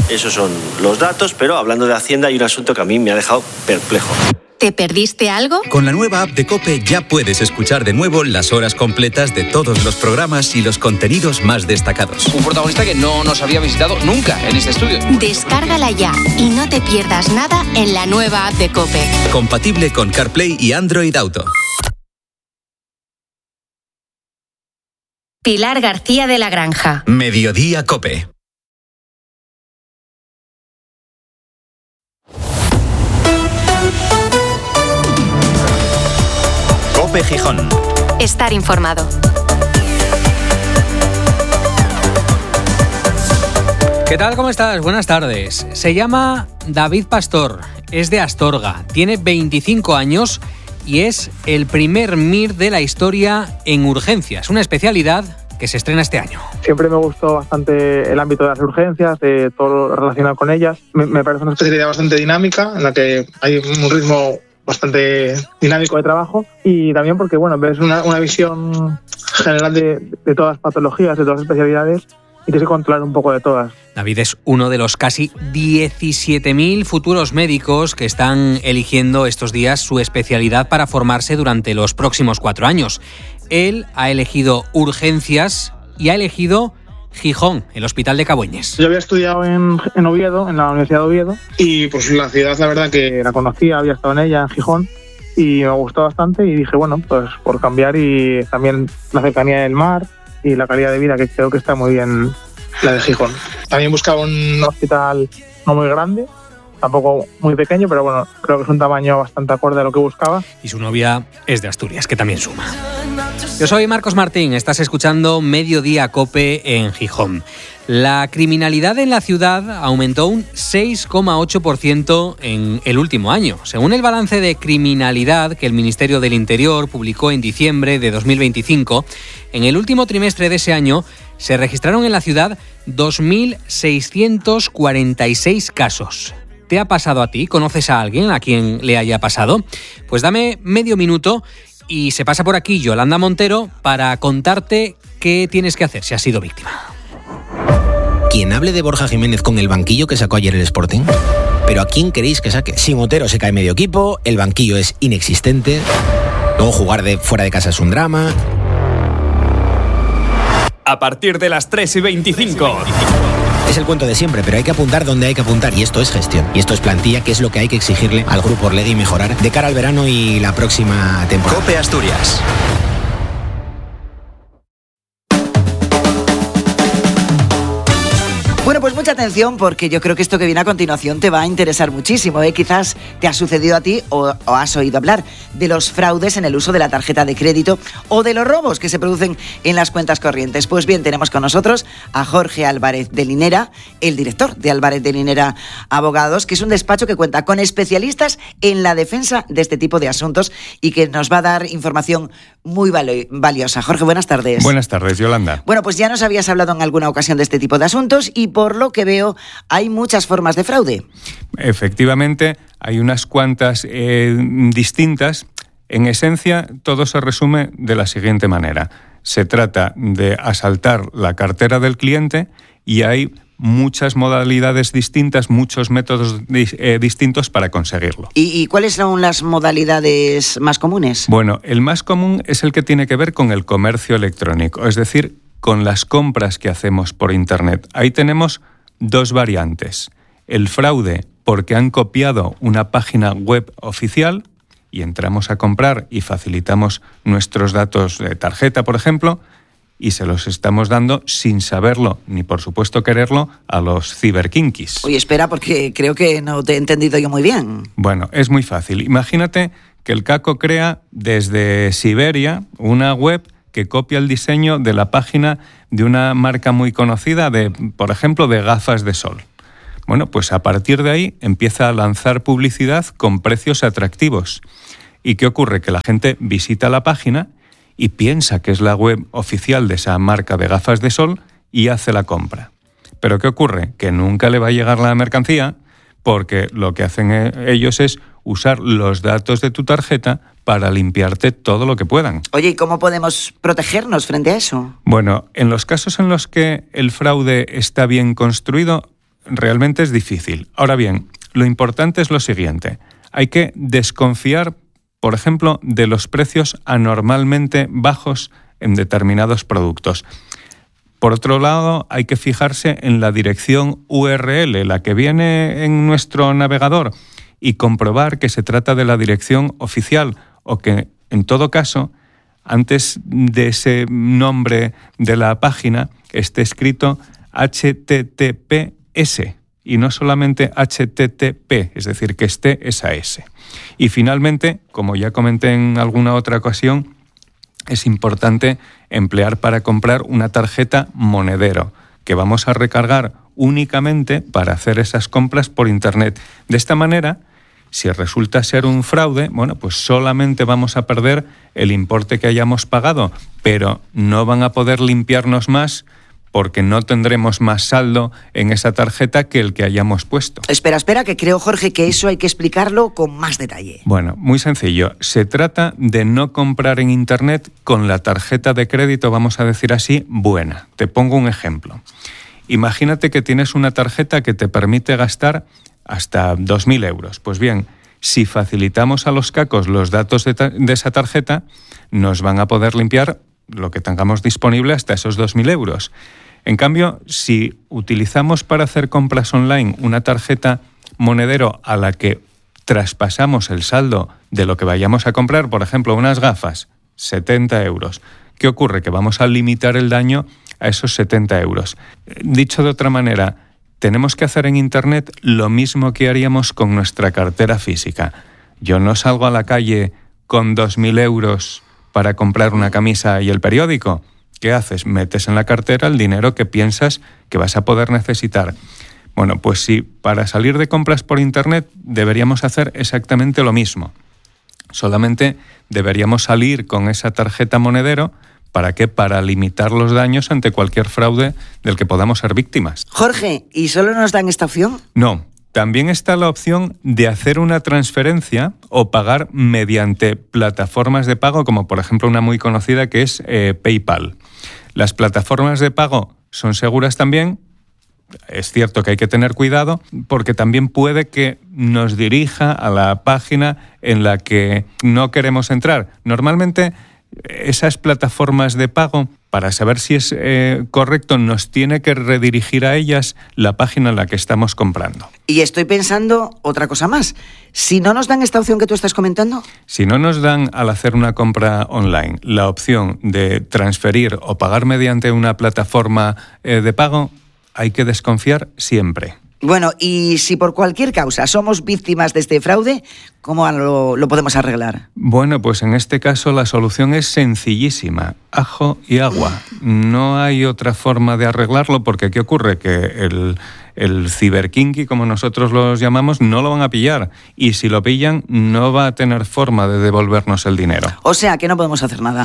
Esos son los datos, pero hablando de Hacienda hay un asunto que a mí me ha dejado perplejo. ¿Te perdiste algo? Con la nueva app de COPE ya puedes escuchar de nuevo las horas completas de todos los programas y los contenidos más destacados. Un protagonista que no nos había visitado nunca en este estudio. Descárgala ya y no te pierdas nada en la nueva app de COPE. Compatible con CarPlay y Android Auto. Pilar García de la Granja. Mediodía COPE. COPE Gijón. Estar informado. ¿Qué tal? ¿Cómo estás? Buenas tardes. Se llama David Pastor, es de Astorga, tiene 25 años y es el primer MIR de la historia en urgencias, una especialidad que se estrena este año. Siempre me gustó bastante el ámbito de las urgencias, de todo lo relacionado con ellas. Me parece una especialidad bastante dinámica, en la que hay un ritmo bastante dinámico de trabajo, y también porque ves una visión general de todas las patologías, de todas las especialidades, y tienes que controlar un poco de todas. David es uno de los casi 17.000 futuros médicos que están eligiendo estos días su especialidad para formarse durante los próximos 4 años. Él ha elegido urgencias y ha elegido Gijón, el Hospital de Cabueñes. Yo había estudiado en Oviedo, en la Universidad de Oviedo, y pues la ciudad, la verdad que la conocía, había estado en ella, en Gijón, y me gustó bastante, y dije, pues por cambiar, y también la cercanía del mar y la calidad de vida, que creo que está muy bien la de Gijón. También buscaba un hospital no muy grande, tampoco muy pequeño, pero creo que es un tamaño bastante acorde a lo que buscaba. Y su novia es de Asturias, que también suma. Yo soy Marcos Martín, estás escuchando Mediodía COPE en Gijón. La criminalidad en la ciudad aumentó un 6,8% en el último año. Según el balance de criminalidad que el Ministerio del Interior publicó en diciembre de 2025, en el último trimestre de ese año se registraron en la ciudad 2.646 casos. ¿Te ha pasado a ti? ¿Conoces a alguien a quien le haya pasado? Pues dame medio minuto y se pasa por aquí Yolanda Montero para contarte qué tienes que hacer si has sido víctima. Quien hable de Borja Jiménez con el banquillo que sacó ayer el Sporting. ¿Pero a quién queréis que saque? Sin Otero se cae medio equipo, el banquillo es inexistente, luego jugar fuera de casa es un drama. A partir de las 3:25. Es el cuento de siempre, pero hay que apuntar donde hay que apuntar, y esto es gestión. Y esto es plantilla, que es lo que hay que exigirle al Grupo Orlegui y mejorar de cara al verano y la próxima temporada. COPE Asturias. Bueno, pues mucha atención, porque yo creo que esto que viene a continuación te va a interesar muchísimo, ¿eh? Quizás te ha sucedido a ti o has oído hablar de los fraudes en el uso de la tarjeta de crédito o de los robos que se producen en las cuentas corrientes. Pues bien, tenemos con nosotros a Jorge Álvarez de Linera, el director de Álvarez de Linera Abogados, que es un despacho que cuenta con especialistas en la defensa de este tipo de asuntos y que nos va a dar información muy valiosa. Jorge, buenas tardes. Buenas tardes, Yolanda. Bueno, pues ya nos habías hablado en alguna ocasión de este tipo de asuntos y por lo que veo hay muchas formas de fraude. Efectivamente, hay unas cuantas distintas. En esencia, todo se resume de la siguiente manera. Se trata de asaltar la cartera del cliente y hay muchas modalidades distintas, muchos métodos distintos para conseguirlo. ¿Y cuáles son las modalidades más comunes? Bueno, el más común es el que tiene que ver con el comercio electrónico, es decir, con las compras que hacemos por Internet. Ahí tenemos dos variantes. El fraude porque han copiado una página web oficial y entramos a comprar y facilitamos nuestros datos de tarjeta, por ejemplo, y se los estamos dando sin saberlo, ni por supuesto quererlo, a los ciberkinkis. Oye, espera, porque creo que no te he entendido yo muy bien. Bueno, es muy fácil. Imagínate que el caco crea desde Siberia una web que copia el diseño de la página de una marca muy conocida, por ejemplo, de gafas de sol. Bueno, pues a partir de ahí empieza a lanzar publicidad con precios atractivos. ¿Y qué ocurre? Que la gente visita la página y piensa que es la web oficial de esa marca de gafas de sol y hace la compra. ¿Pero qué ocurre? Que nunca le va a llegar la mercancía, porque lo que hacen ellos es usar los datos de tu tarjeta para limpiarte todo lo que puedan. Oye, ¿y cómo podemos protegernos frente a eso? Bueno, en los casos en los que el fraude está bien construido, realmente es difícil. Ahora bien, lo importante es lo siguiente. Hay que desconfiar, por ejemplo, de los precios anormalmente bajos en determinados productos. Por otro lado, hay que fijarse en la dirección URL, la que viene en nuestro navegador, y comprobar que se trata de la dirección oficial o que, en todo caso, antes de ese nombre de la página esté escrito HTTPS y no solamente HTTP, es decir, que esté esa S. Y finalmente, como ya comenté en alguna otra ocasión, es importante emplear para comprar una tarjeta monedero que vamos a recargar únicamente para hacer esas compras por Internet. De esta manera, si resulta ser un fraude, bueno, pues solamente vamos a perder el importe que hayamos pagado, pero no van a poder limpiarnos más porque no tendremos más saldo en esa tarjeta que el que hayamos puesto. Espera, que creo, Jorge, que eso hay que explicarlo con más detalle. Bueno, muy sencillo. Se trata de no comprar en Internet con la tarjeta de crédito, vamos a decir así, buena. Te pongo un ejemplo. Imagínate que tienes una tarjeta que te permite gastar hasta 2.000 euros. Pues bien, si facilitamos a los cacos los datos de esa tarjeta, nos van a poder limpiar lo que tengamos disponible hasta esos 2.000 euros. En cambio, si utilizamos para hacer compras online una tarjeta monedero a la que traspasamos el saldo de lo que vayamos a comprar, por ejemplo, unas gafas, 70 euros, ¿qué ocurre? Que vamos a limitar el daño a esos 70 euros. Dicho de otra manera, tenemos que hacer en Internet lo mismo que haríamos con nuestra cartera física. Yo no salgo a la calle con 2.000 euros para comprar una camisa y el periódico. ¿Qué haces? Metes en la cartera el dinero que piensas que vas a poder necesitar. Bueno, pues sí, para salir de compras por Internet deberíamos hacer exactamente lo mismo. Solamente deberíamos salir con esa tarjeta monedero. ¿Para qué? Para limitar los daños ante cualquier fraude del que podamos ser víctimas. Jorge, ¿y solo nos dan esta opción? No. También está la opción de hacer una transferencia o pagar mediante plataformas de pago, como por ejemplo una muy conocida que es PayPal. Las plataformas de pago son seguras también. Es cierto que hay que tener cuidado porque también puede que nos dirija a la página en la que no queremos entrar. Normalmente esas plataformas de pago, para saber si es correcto, nos tiene que redirigir a ellas la página en la que estamos comprando. Y estoy pensando otra cosa más. Si no nos dan esta opción que tú estás comentando... Si no nos dan al hacer una compra online la opción de transferir o pagar mediante una plataforma de pago, hay que desconfiar siempre. Bueno, y si por cualquier causa somos víctimas de este fraude, ¿cómo lo podemos arreglar? Bueno, pues en este caso la solución es sencillísima: ajo y agua. No hay otra forma de arreglarlo porque ¿qué ocurre? Que el ciberkinky, como nosotros los llamamos, no lo van a pillar. Y si lo pillan, no va a tener forma de devolvernos el dinero. O sea, que no podemos hacer nada.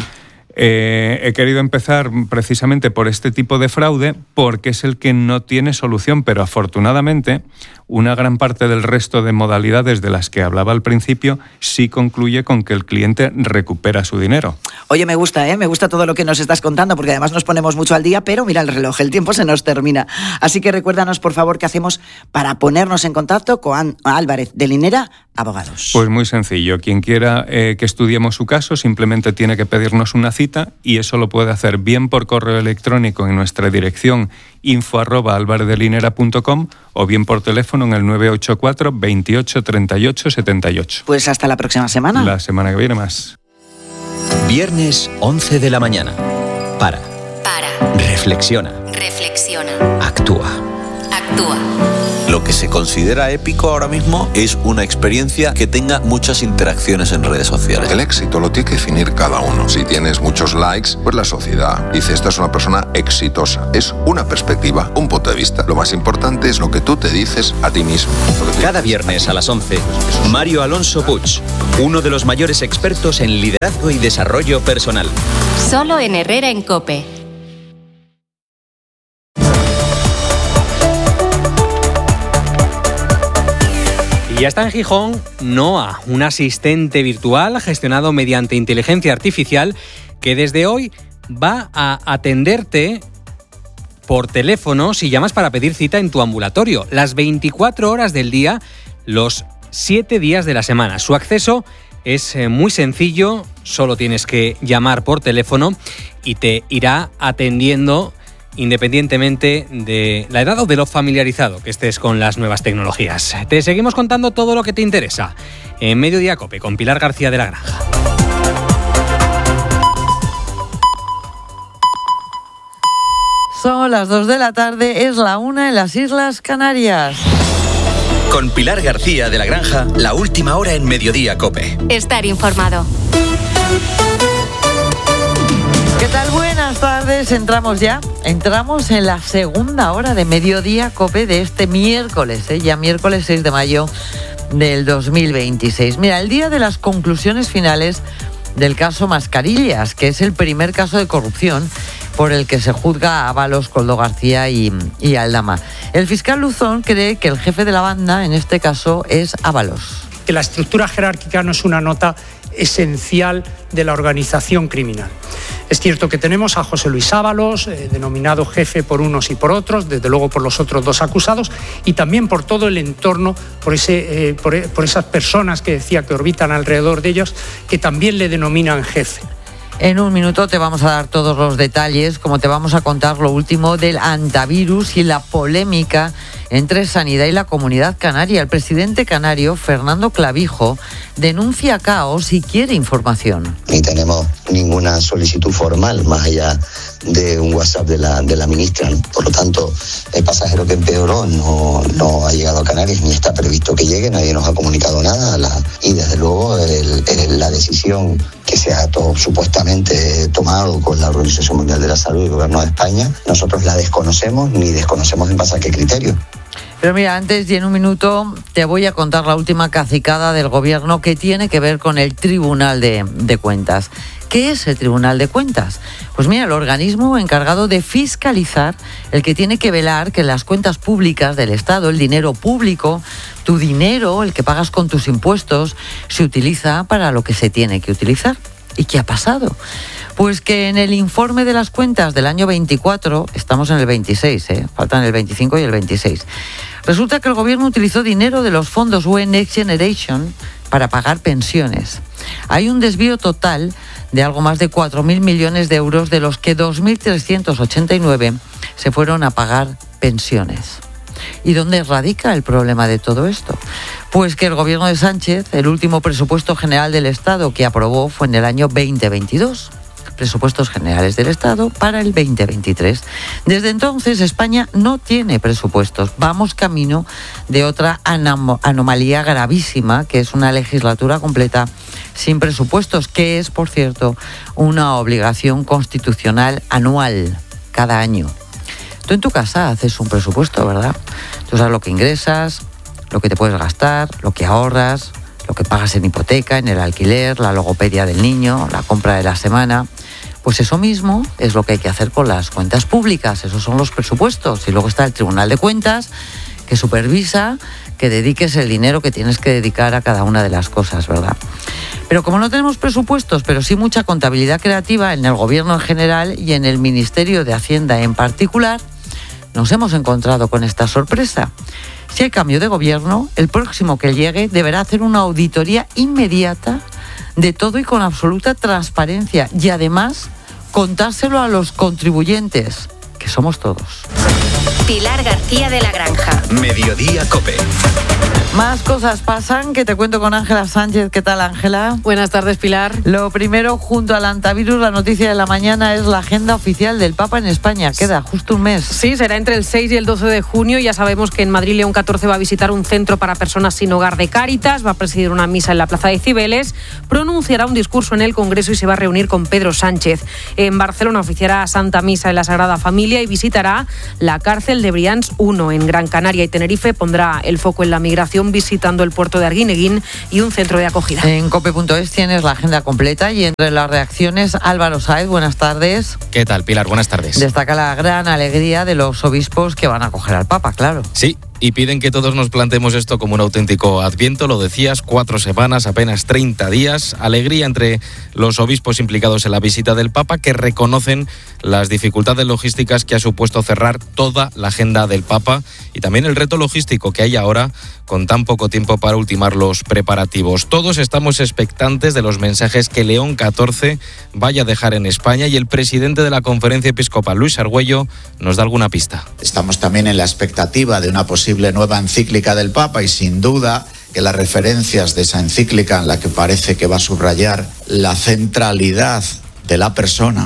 He querido empezar precisamente por este tipo de fraude porque es el que no tiene solución, pero afortunadamente una gran parte del resto de modalidades de las que hablaba al principio sí concluye con que el cliente recupera su dinero. Oye, me gusta todo lo que nos estás contando porque además nos ponemos mucho al día, pero mira el reloj, el tiempo se nos termina. Así que recuérdanos, por favor, qué hacemos para ponernos en contacto con Álvarez de Linera Abogados. Pues muy sencillo. Quien quiera que estudiemos su caso simplemente tiene que pedirnos una cita y eso lo puede hacer bien por correo electrónico en nuestra dirección info@alvarezdelinera.com o bien por teléfono en el 984 28 38 78. Pues hasta la próxima semana. La semana que viene más. Viernes 11 de la mañana. Para. Reflexiona. Actúa. Lo que se considera épico ahora mismo es una experiencia que tenga muchas interacciones en redes sociales. El éxito lo tiene que definir cada uno. Si tienes muchos likes, pues la sociedad dice esta es una persona exitosa. Es una perspectiva, un punto de vista. Lo más importante es lo que tú te dices a ti mismo. Cada viernes a las 11, Mario Alonso Puig, uno de los mayores expertos en liderazgo y desarrollo personal. Solo en Herrera en COPE. Y ya está en Gijón Noa, un asistente virtual gestionado mediante inteligencia artificial que desde hoy va a atenderte por teléfono si llamas para pedir cita en tu ambulatorio, las 24 horas del día, los 7 días de la semana. Su acceso es muy sencillo, solo tienes que llamar por teléfono y te irá atendiendo independientemente de la edad o de lo familiarizado que estés con las nuevas tecnologías. Te seguimos contando todo lo que te interesa en Mediodía COPE con Pilar García de la Granja. Son las 2 de la tarde, es la 1 en las Islas Canarias. Con Pilar García de la Granja, la última hora en Mediodía COPE. Estar informado. ¿Qué tal? Buenas tardes, entramos en la segunda hora de Mediodía COPE de este miércoles, ya miércoles 6 de mayo del 2026. Mira, el día de las conclusiones finales del caso Mascarillas, que es el primer caso de corrupción por el que se juzga a Ábalos, Koldo García y Aldama. El fiscal Luzón cree que el jefe de la banda, en este caso, es Ábalos. Que la estructura jerárquica no es una nota esencial de la organización criminal. Es cierto que tenemos a José Luis Ábalos, denominado jefe por unos y por otros, desde luego por los otros dos acusados, y también por todo el entorno, por esas personas que decía que orbitan alrededor de ellos, que también le denominan jefe. En un minuto te vamos a dar todos los detalles, como te vamos a contar lo último del antivirus y la polémica entre Sanidad y la Comunidad Canaria. El presidente canario, Fernando Clavijo, denuncia caos y quiere información. Ni tenemos ninguna solicitud formal, más allá de un WhatsApp de la ministra. Por lo tanto, el pasajero que empeoró no ha llegado a Canarias, ni está previsto que llegue, nadie nos ha comunicado nada. Y desde luego la decisión que se ha supuestamente tomado con la Organización Mundial de la Salud y el Gobierno de España, nosotros la desconocemos, ni desconocemos en base a qué criterio. Pero mira, antes y en un minuto te voy a contar la última cacicada del Gobierno que tiene que ver con el Tribunal de Cuentas. ¿Qué es el Tribunal de Cuentas? Pues mira, el organismo encargado de fiscalizar, el que tiene que velar que las cuentas públicas del Estado, el dinero público, tu dinero, el que pagas con tus impuestos, se utiliza para lo que se tiene que utilizar. ¿Y qué ha pasado? Pues que en el informe de las cuentas del año 24, estamos en el 26, faltan el 25 y el 26, resulta que el Gobierno utilizó dinero de los fondos UE Next Generation para pagar pensiones. Hay un desvío total de algo más de 4.000 millones de euros, de los que 2.389 se fueron a pagar pensiones. ¿Y dónde radica el problema de todo esto? Pues que el gobierno de Sánchez, el último presupuesto general del Estado que aprobó fue en el año 2022. Presupuestos generales del Estado para el 2023. Desde entonces España no tiene presupuestos. Vamos camino de otra anomalía gravísima, que es una legislatura completa sin presupuestos, que es, por cierto, una obligación constitucional anual, cada año. Tú en tu casa haces un presupuesto, ¿verdad? Tú sabes lo que ingresas, lo que te puedes gastar, lo que ahorras, lo que pagas en hipoteca, en el alquiler, la logopedia del niño, la compra de la semana. Pues eso mismo es lo que hay que hacer con las cuentas públicas. Esos son los presupuestos. Y luego está el Tribunal de Cuentas, que supervisa que dediques el dinero que tienes que dedicar a cada una de las cosas, ¿verdad? Pero como no tenemos presupuestos, pero sí mucha contabilidad creativa en el Gobierno en general y en el Ministerio de Hacienda en particular, nos hemos encontrado con esta sorpresa. Si hay cambio de gobierno, el próximo que llegue deberá hacer una auditoría inmediata de todo y con absoluta transparencia, y además contárselo a los contribuyentes, que somos todos. Pilar García de la Granja. Mediodía COPE. Más cosas pasan, que te cuento con Ángela Sánchez. ¿Qué tal, Ángela? Buenas tardes, Pilar. Lo primero, junto al antivirus, la noticia de la mañana es la agenda oficial del Papa en España. Queda justo un mes. Sí, será entre el 6 y el 12 de junio. Ya sabemos que en Madrid León XIV va a visitar un centro para personas sin hogar de Cáritas, va a presidir una misa en la Plaza de Cibeles, pronunciará un discurso en el Congreso y se va a reunir con Pedro Sánchez. En Barcelona oficiará Santa Misa en la Sagrada Familia y visitará la cárcel de Brians 1 en Gran Canaria y Tenerife. Pondrá el foco en la migración visitando el puerto de Arguineguín y un centro de acogida. En cope.es tienes la agenda completa y entre las reacciones, Álvaro Sáez, buenas tardes. ¿Qué tal, Pilar? Buenas tardes. Destaca la gran alegría de los obispos que van a acoger al Papa, claro. Sí, y piden que todos nos planteemos esto como un auténtico Adviento. Lo decías, 4 semanas, apenas 30 días. Alegría entre los obispos implicados en la visita del Papa, que reconocen las dificultades logísticas que ha supuesto cerrar toda la agenda del Papa y también el reto logístico que hay ahora con tan poco tiempo para ultimar los preparativos. Todos estamos expectantes de los mensajes que León XIV vaya a dejar en España y el presidente de la Conferencia Episcopal, Luis Argüello, nos da alguna pista. Estamos también en la expectativa de una posible nueva encíclica del Papa y sin duda que las referencias de esa encíclica en la que parece que va a subrayar la centralidad de la persona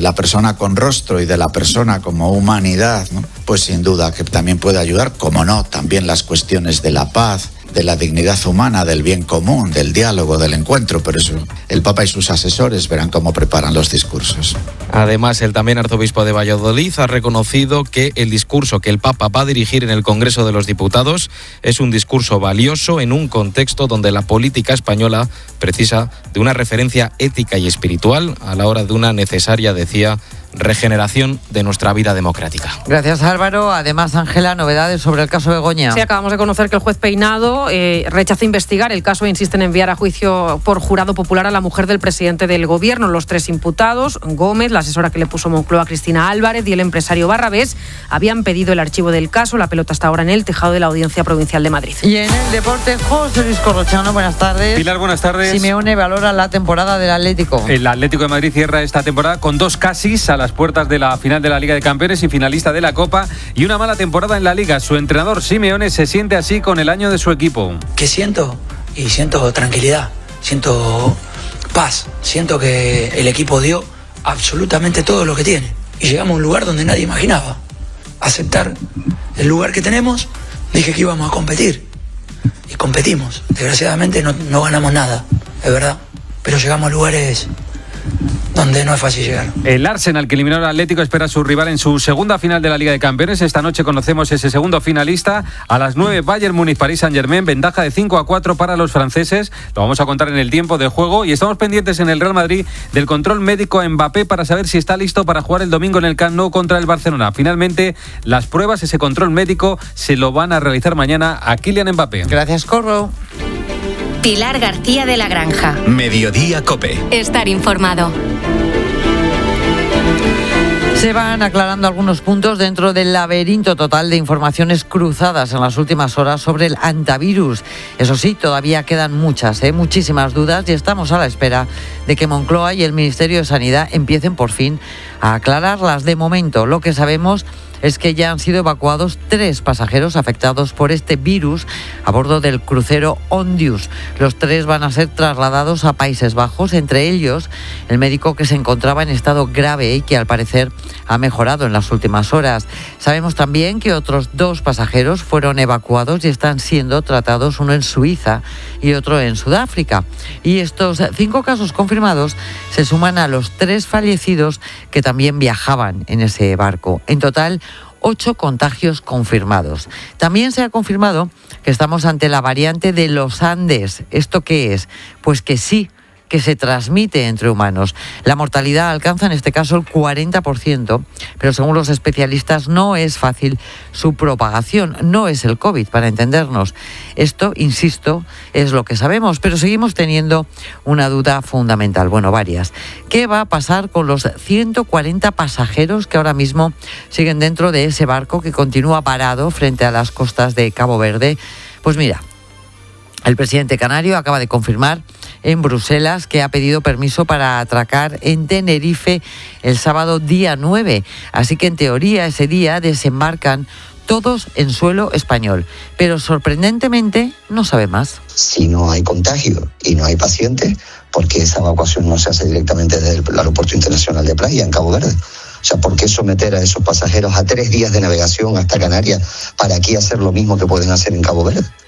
con rostro y de la persona como humanidad, ¿no? Pues sin duda que también puede ayudar, como no, también las cuestiones de la paz, de la dignidad humana, del bien común, del diálogo, del encuentro, pero eso el Papa y sus asesores verán cómo preparan los discursos. Además, el también arzobispo de Valladolid ha reconocido que el discurso que el Papa va a dirigir en el Congreso de los Diputados es un discurso valioso en un contexto donde la política española precisa de una referencia ética y espiritual a la hora de una necesaria, decía, regeneración de nuestra vida democrática. Gracias, Álvaro. Además, Ángela, novedades sobre el caso Begoña. Sí, acabamos de conocer que el juez Peinado rechaza investigar el caso e insiste en enviar a juicio por jurado popular a la mujer del presidente del gobierno. Los 3 imputados, Gómez, la asesora que le puso Moncloa, Cristina Álvarez, y el empresario Barrabés, habían pedido el archivo del caso. La pelota está ahora en el tejado de la Audiencia Provincial de Madrid. Y en el deporte, José Luis Corrochano, buenas tardes. Pilar, buenas tardes. Simeone valora la temporada del Atlético. El Atlético de Madrid cierra esta temporada con 2 casis a las puertas de la final de la Liga de Campeones y finalista de la Copa, y una mala temporada en la Liga. Su entrenador Simeone se siente así con el año de su equipo. ¿Qué siento? Y siento tranquilidad, siento paz, siento que el equipo dio absolutamente todo lo que tiene y llegamos a un lugar donde nadie imaginaba. Aceptar el lugar que tenemos, dije que íbamos a competir y competimos. Desgraciadamente no ganamos nada, es verdad, pero llegamos a lugares donde no es fácil llegar. El Arsenal, que eliminó al Atlético, espera a su rival en su segunda final de la Liga de Campeones. Esta noche conocemos ese segundo finalista. A las 9, Bayern Múnich, París Saint-Germain, ventaja de 5-4 para los franceses. Lo vamos a contar en el tiempo de juego. Y estamos pendientes en el Real Madrid del control médico a Mbappé para saber si está listo para jugar el domingo en el Camp Nou contra el Barcelona. Finalmente, las pruebas, ese control médico, se lo van a realizar mañana a Kylian Mbappé. Gracias, Corro. Pilar García de la Granja. Mediodía COPE. Estar informado. Se van aclarando algunos puntos dentro del laberinto total de informaciones cruzadas en las últimas horas sobre el hantavirus. Eso sí, todavía quedan muchísimas dudas y estamos a la espera de que Moncloa y el Ministerio de Sanidad empiecen por fin a aclararlas. De momento, lo que sabemos es que ya han sido evacuados 3 pasajeros afectados por este virus a bordo del crucero Ondius. Los 3 van a ser trasladados a Países Bajos, entre ellos el médico que se encontraba en estado grave y que al parecer ha mejorado en las últimas horas. Sabemos también que otros 2 pasajeros fueron evacuados y están siendo tratados, uno en Suiza y otro en Sudáfrica. Y estos 5 casos confirmados se suman a los 3 fallecidos que también viajaban en ese barco. En total, 8 contagios confirmados. También se ha confirmado que estamos ante la variante de los Andes. ¿Esto qué es? Pues que sí, que se transmite entre humanos. La mortalidad alcanza en este caso el 40%, pero según los especialistas no es fácil su propagación, no es el COVID, para entendernos. Esto, insisto, es lo que sabemos, pero seguimos teniendo una duda fundamental, bueno, varias. ¿Qué va a pasar con los 140 pasajeros que ahora mismo siguen dentro de ese barco que continúa parado frente a las costas de Cabo Verde? Pues mira, el presidente canario acaba de confirmar en Bruselas que ha pedido permiso para atracar en Tenerife el sábado día 9. Así que en teoría ese día desembarcan todos en suelo español. Pero sorprendentemente no sabe más. Si no hay contagio y no hay pacientes, ¿por qué esa evacuación no se hace directamente desde el Aeropuerto Internacional de Playa en Cabo Verde? O sea, ¿por qué someter a esos pasajeros a 3 días de navegación hasta Canarias para aquí hacer lo mismo que pueden hacer en Cabo Verde?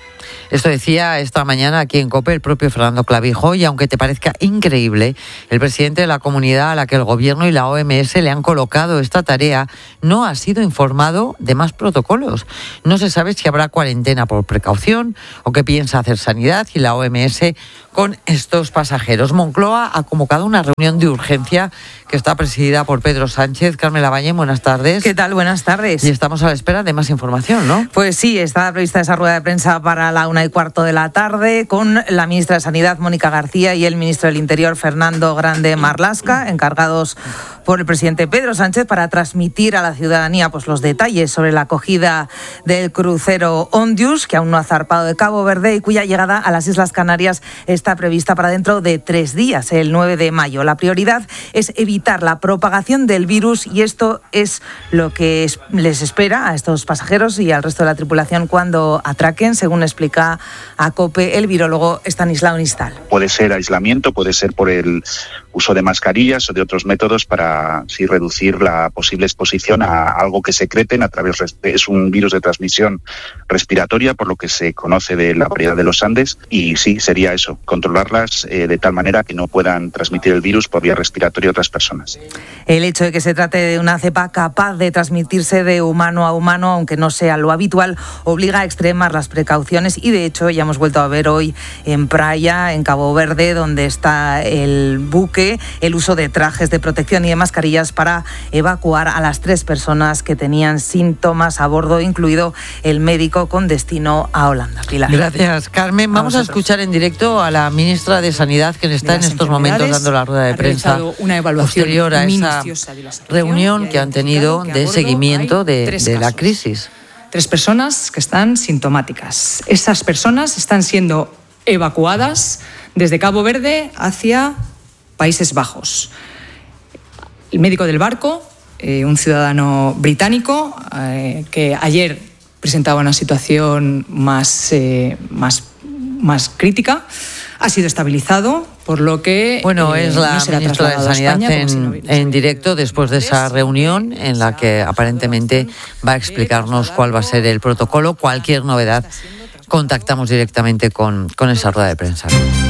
Esto decía esta mañana aquí en COPE el propio Fernando Clavijo, y aunque te parezca increíble, el presidente de la comunidad a la que el Gobierno y la OMS le han colocado esta tarea no ha sido informado de más protocolos. No se sabe si habrá cuarentena por precaución o qué piensa hacer Sanidad y la OMS con estos pasajeros. Moncloa ha convocado una reunión de urgencia que está presidida por Pedro Sánchez. Carmen Lavallén, buenas tardes. ¿Qué tal? Buenas tardes. Y estamos a la espera de más información, ¿no? Pues sí, está prevista esa rueda de prensa para la 1:15 de la tarde con la ministra de Sanidad, Mónica García, y el ministro del Interior, Fernando Grande Marlaska, encargados por el presidente Pedro Sánchez para transmitir a la ciudadanía pues los detalles sobre la acogida del crucero Ondius, que aún no ha zarpado de Cabo Verde y cuya llegada a las Islas Canarias está prevista para dentro de 3 días, el 9 de mayo. La prioridad es evitar la propagación del virus y esto es lo que les espera a estos pasajeros y al resto de la tripulación cuando atraquen, según explica a COPE el virólogo Estanislao Nistal. Puede ser aislamiento, puede ser por el uso de mascarillas o de otros métodos para así reducir la posible exposición a algo que secreten a través es un virus de transmisión respiratoria, por lo que se conoce de la variedad de los Andes, y sí, sería eso, controlarlas de tal manera que no puedan transmitir el virus por vía respiratoria a otras personas. El hecho de que se trate de una cepa capaz de transmitirse de humano a humano, aunque no sea lo habitual, obliga a extremar las precauciones y de hecho ya hemos vuelto a ver hoy en Praia, en Cabo Verde, donde está el buque, el uso de trajes de protección y de mascarillas para evacuar a las 3 personas que tenían síntomas a bordo, incluido el médico con destino a Holanda. Pilar. Gracias, Carmen. Vamos a escuchar en directo a la ministra de Sanidad, que está en estos momentos dando la rueda de prensa una evaluación posterior a esa minuciosa de la situación reunión que han tenido de seguimiento de la crisis. 3 personas que están sintomáticas. Esas personas están siendo evacuadas desde Cabo Verde hacia Países Bajos. El médico del barco, un ciudadano británico, que ayer presentaba una situación más crítica, ha sido estabilizado, por lo que bueno, es la no ministra de Sanidad en directo después de esa reunión en la que aparentemente va a explicarnos cuál va a ser el protocolo. Cualquier novedad, contactamos directamente con esa rueda de prensa.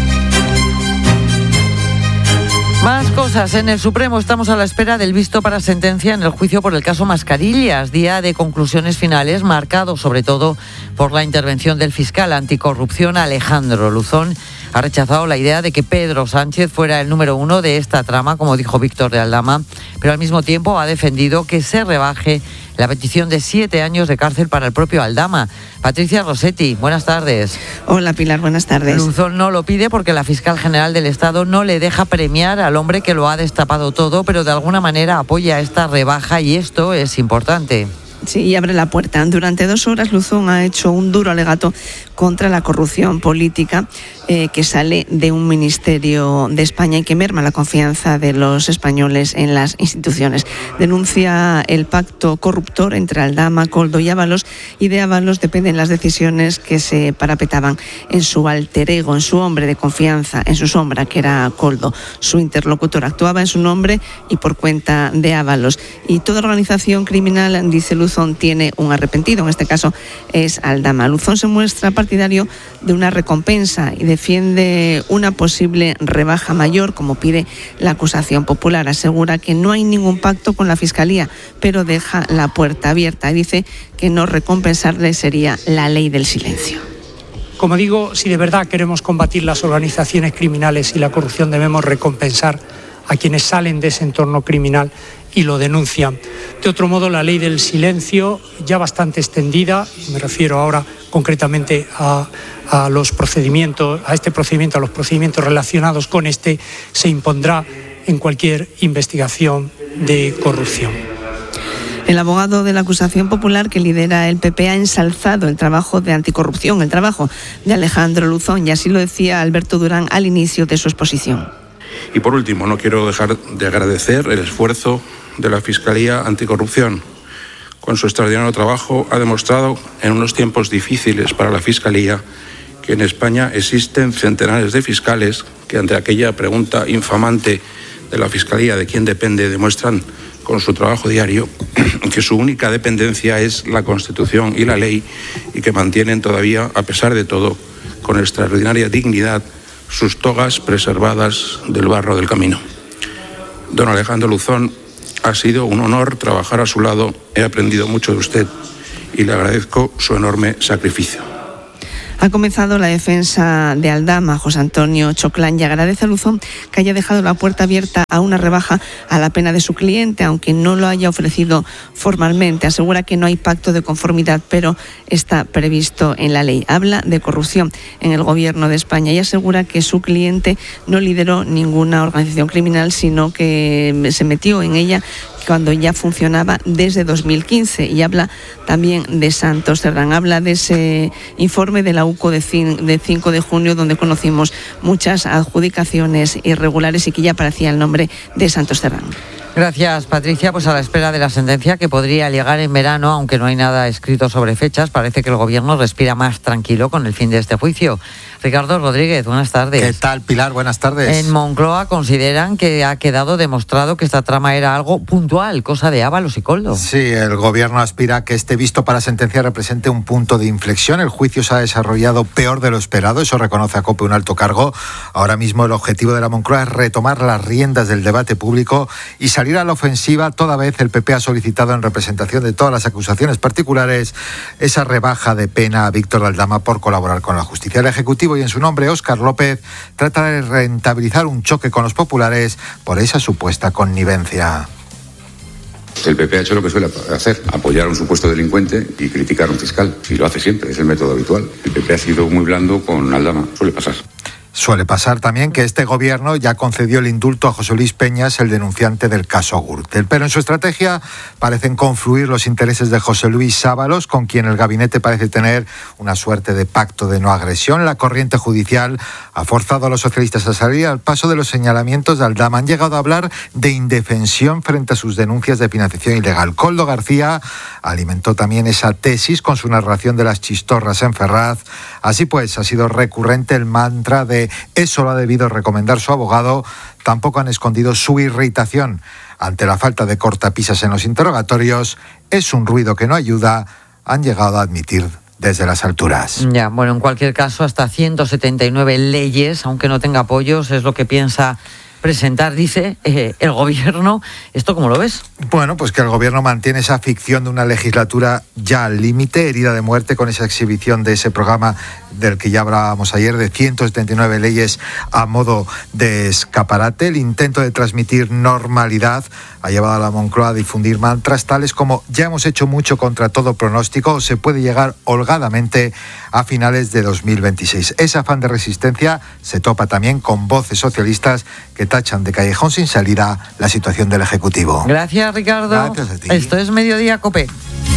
Más cosas. En el Supremo estamos a la espera del visto para sentencia en el juicio por el caso Mascarillas, día de conclusiones finales marcado sobre todo por la intervención del fiscal anticorrupción Alejandro Luzón. Ha rechazado la idea de que Pedro Sánchez fuera el número 1 de esta trama, como dijo Víctor de Aldama, pero al mismo tiempo ha defendido que se rebaje la petición de 7 años de cárcel para el propio Aldama. Patricia Rossetti, buenas tardes. Hola Pilar, buenas tardes. Luzón no lo pide porque la fiscal general del Estado no le deja premiar al hombre que lo ha destapado todo, pero de alguna manera apoya esta rebaja y esto es importante. Sí, y abre la puerta. Durante 2 horas Luzón ha hecho un duro alegato contra la corrupción política que sale de un ministerio de España y que merma la confianza de los españoles en las instituciones. Denuncia el pacto corruptor entre Aldama, Koldo y Ábalos, y de Ábalos dependen las decisiones que se parapetaban en su alter ego, en su hombre de confianza, en su sombra, que era Koldo. Su interlocutor actuaba en su nombre y por cuenta de Ábalos. Y toda organización criminal, dice Luzón, tiene un arrepentido, en este caso es Aldama. Luzón se muestra partidario de una recompensa y defiende una posible rebaja mayor, como pide la acusación popular. Asegura que no hay ningún pacto con la Fiscalía, pero deja la puerta abierta y dice que no recompensarle sería la ley del silencio. Como digo, si de verdad queremos combatir las organizaciones criminales y la corrupción, debemos recompensar a quienes salen de ese entorno criminal y lo denuncian. De otro modo, la ley del silencio, ya bastante extendida, me refiero ahora concretamente a los procedimientos, a este procedimiento, a los procedimientos relacionados con este, se impondrá en cualquier investigación de corrupción. El abogado de la acusación popular que lidera el PP ha ensalzado el trabajo de anticorrupción, el trabajo de Alejandro Luzón, y así lo decía Alberto Durán al inicio de su exposición. Y por último, no quiero dejar de agradecer el esfuerzo de la Fiscalía Anticorrupción. Con su extraordinario trabajo ha demostrado en unos tiempos difíciles para la Fiscalía que en España existen centenares de fiscales que ante aquella pregunta infamante de la Fiscalía de quién depende demuestran con su trabajo diario, que su única dependencia es la Constitución y la ley, y que mantienen todavía, a pesar de todo, con extraordinaria dignidad, sus togas preservadas del barro del camino. Don Alejandro Luzón, ha sido un honor trabajar a su lado, he aprendido mucho de usted y le agradezco su enorme sacrificio. Ha comenzado la defensa de Aldama, José Antonio Choclán, y agradece a Luzón que haya dejado la puerta abierta a una rebaja a la pena de su cliente, aunque no lo haya ofrecido formalmente. Asegura que no hay pacto de conformidad, pero está previsto en la ley. Habla de corrupción en el Gobierno de España y asegura que su cliente no lideró ninguna organización criminal, sino que se metió en ella cuando ya funcionaba desde 2015, y habla también de Santos Cerdán. Habla de ese informe de la UCO de 5 de junio, donde conocimos muchas adjudicaciones irregulares y que ya aparecía el nombre de Santos Cerdán. Gracias, Patricia. Pues a la espera de la sentencia, que podría llegar en verano, aunque no hay nada escrito sobre fechas, parece que el Gobierno respira más tranquilo con el fin de este juicio. Ricardo Rodríguez, buenas tardes. ¿Qué tal, Pilar? Buenas tardes. En Moncloa consideran que ha quedado demostrado que esta trama era algo puntual, cosa de Ábalos y Koldo. Sí, el Gobierno aspira a que este visto para sentencia represente un punto de inflexión. El juicio se ha desarrollado peor de lo esperado, eso reconoce a COPE un alto cargo. Ahora mismo el objetivo de la Moncloa es retomar las riendas del debate público y salir a la ofensiva, toda vez el PP ha solicitado, en representación de todas las acusaciones particulares, esa rebaja de pena a Víctor Aldama por colaborar con la justicia. El Ejecutivo, y en su nombre Óscar López, trata de rentabilizar un choque con los populares por esa supuesta connivencia. El PP ha hecho lo que suele hacer, apoyar a un supuesto delincuente y criticar a un fiscal. Y lo hace siempre, es el método habitual. El PP ha sido muy blando con Aldama, suele pasar. Suele pasar también que este Gobierno ya concedió el indulto a José Luis Peñas, el denunciante del caso Gürtel. Pero en su estrategia parecen confluir los intereses de José Luis Ábalos, con quien el gabinete parece tener una suerte de pacto de no agresión. La corriente judicial ha forzado a los socialistas a salir al paso de los señalamientos de Aldama. Han llegado a hablar de indefensión frente a sus denuncias de financiación ilegal. Koldo García alimentó también esa tesis con su narración de las chistorras en Ferraz. Así pues, ha sido recurrente el mantra de eso lo ha debido recomendar su abogado. Tampoco han escondido su irritación ante la falta de cortapisas en los interrogatorios. Es un ruido que no ayuda, han llegado a admitir desde las alturas. Ya, bueno, en cualquier caso, hasta 179 leyes, aunque no tenga apoyos, es lo que piensa presentar, dice el Gobierno. ¿Esto cómo lo ves? Bueno, pues que el Gobierno mantiene esa ficción de una legislatura ya al límite, herida de muerte, con esa exhibición de ese programa del que ya hablábamos ayer, de 179 leyes a modo de escaparate. El intento de transmitir normalidad ha llevado a la Moncloa a difundir mantras tales como: ya hemos hecho mucho contra todo pronóstico, se puede llegar holgadamente a finales de 2026. Ese afán de resistencia se topa también con voces socialistas que tachan de callejón sin salida la situación del Ejecutivo. Gracias, Ricardo. Gracias a ti. Esto es Mediodía COPE.